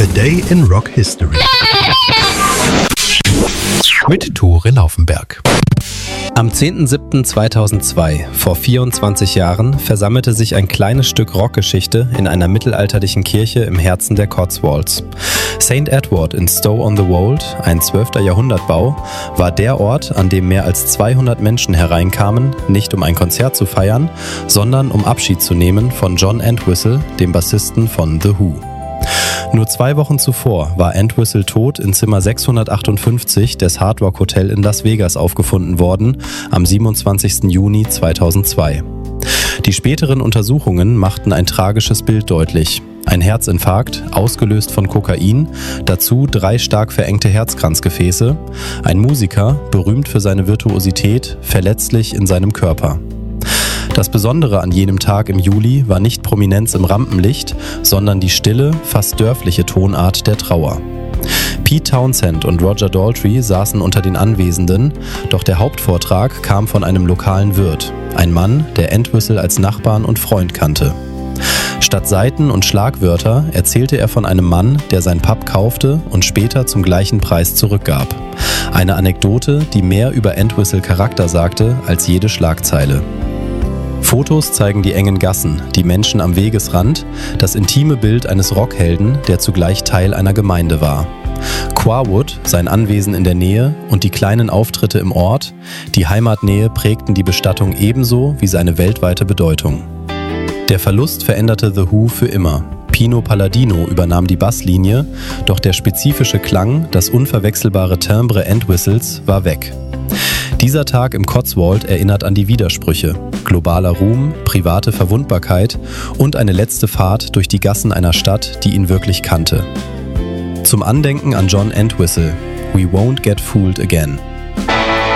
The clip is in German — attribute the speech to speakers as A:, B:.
A: A Day in Rock History mit Tore Laufenberg.
B: Am 10.07.2002, vor 24 Jahren, versammelte sich ein kleines Stück Rockgeschichte in einer mittelalterlichen Kirche im Herzen der Cotswolds. St. Edward in Stow-on-the-Wold, ein 12. Jahrhundertbau, war der Ort, an dem mehr als 200 Menschen hereinkamen, nicht um ein Konzert zu feiern, sondern um Abschied zu nehmen von John Entwistle, dem Bassisten von The Who. Nur 2 Wochen zuvor war Entwistle tot in Zimmer 658 des Hard Rock Hotel in Las Vegas aufgefunden worden, am 27. Juni 2002. Die späteren Untersuchungen machten ein tragisches Bild deutlich. Ein Herzinfarkt, ausgelöst von Kokain, dazu 3 stark verengte Herzkranzgefäße, ein Musiker, berühmt für seine Virtuosität, verletzlich in seinem Körper. Das Besondere an jenem Tag im Juli war nicht Prominenz im Rampenlicht, sondern die stille, fast dörfliche Tonart der Trauer. Pete Townshend und Roger Daltrey saßen unter den Anwesenden, doch der Hauptvortrag kam von einem lokalen Wirt, ein Mann, der Entwistle als Nachbarn und Freund kannte. Statt Seiten- und Schlagwörter erzählte er von einem Mann, der sein Pub kaufte und später zum gleichen Preis zurückgab. Eine Anekdote, die mehr über Entwistle Charakter sagte als jede Schlagzeile. Fotos zeigen die engen Gassen, die Menschen am Wegesrand, das intime Bild eines Rockhelden, der zugleich Teil einer Gemeinde war. Quarwood, sein Anwesen in der Nähe und die kleinen Auftritte im Ort, die Heimatnähe prägten die Bestattung ebenso wie seine weltweite Bedeutung. Der Verlust veränderte The Who für immer. Pino Palladino übernahm die Basslinie, doch der spezifische Klang, das unverwechselbare Timbre Entwistles war weg. Dieser Tag im Cotswold erinnert an die Widersprüche: globaler Ruhm, private Verwundbarkeit und eine letzte Fahrt durch die Gassen einer Stadt, die ihn wirklich kannte. Zum Andenken an John Entwistle: We won't get fooled again.